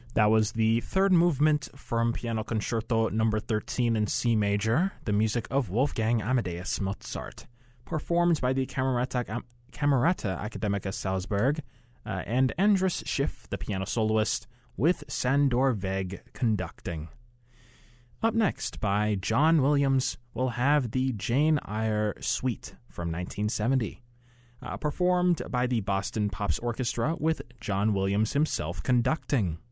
That was the third movement from Piano Concerto No. 13 in C major, the music of Wolfgang Amadeus Mozart, performed by the Camerata Academica Salzburg, and Andrus Schiff, the piano soloist, with Sandor Weg conducting. Up next, by John Williams, we'll have the Jane Eyre Suite from 1970, performed by the Boston Pops Orchestra with John Williams himself conducting.